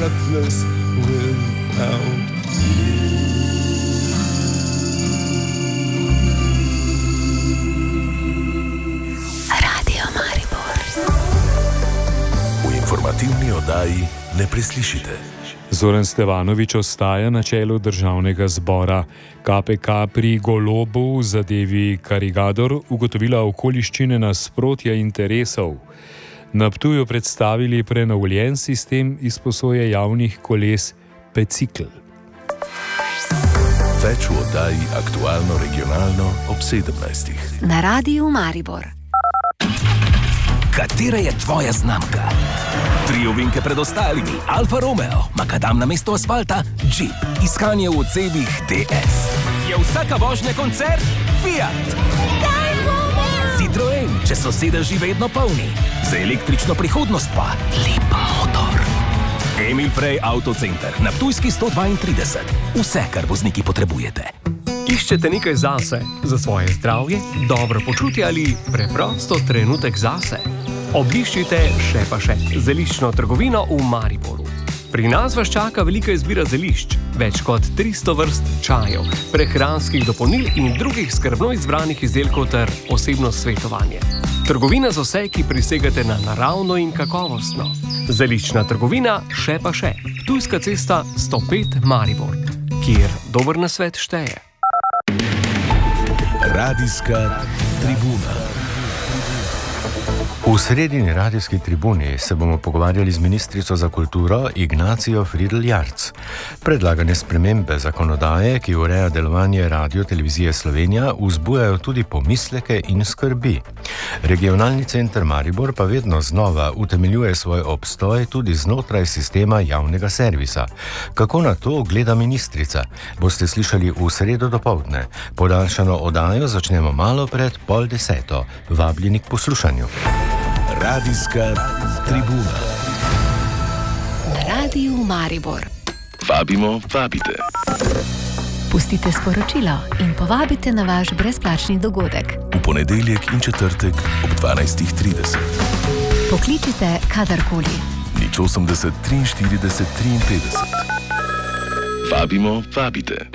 breathless without you. Radio Maribor. V informativni oddaji ne preslišite. Zoran Stevanović ostaja na čelu državnega zbora. KPK pri Golobu v zadevi Karigador ugotovila okoliščine nasprotja interesov. Na Ptuju predstavili prenovljen sistem izposoje javnih koles Pecikl. Več v oddaji Aktualno regionalno ob 17. Na Radiu Maribor. Katera je tvoja znamka? 3 ovinke pred ostalimi, Alfa Romeo, makadam na mesto asfalta, Jeep, iskanje v odsebih DS. Je vsaka vožnja koncert? Fiat. Citroen, če so sedeži vedno polni. Za električno prihodnost pa Lipa Motor. Emil Frey Autocenter, na Ptujski 132. Vse, kar vozniki potrebujete. Iščete nekaj zase, za svoje zdravje, dobro počutje ali preprosto trenutek zase? Obiščite Še pa še, zeliščno trgovino v Mariboru. Pri nas vas čaka velika izbira zelišč, več kot 300 vrst čajev, prehranskih dopolnil in drugih skrbno izbranih izdelkov ter osebno svetovanje. Trgovina za vse, ki prisegate na naravno in kakovostno. Zeliščna trgovina Še pa še, Ptujska cesta 105 Maribor, kjer dober nasvet šteje. Radijska tribuna. V sredini radijski tribuni se bomo pogovarjali z ministrico za kulturo Ignacijo Fridl Jarc. Predlagane spremembe zakonodaje, ki ureja delovanje Radio-televizije Slovenija, vzbujajo tudi pomisleke in skrbi. Regionalni center Maribor pa vedno znova utemeljuje svoj obstoj tudi znotraj sistema javnega servisa. Kako na to gleda ministrica? Boste slišali v sredo dopoldne. Podaljšano oddajo začnemo malo pred 9:30. Vabljeni k poslušanju. Radijska tribuna. Na Radiu Maribor. Vabimo, vabite. Pustite sporočilo in povabite na vaš brezplačni dogodek. V ponedeljek in četrtek ob 12:30. Pokličite kadarkoli. 080 43 53. Vabimo, vabite.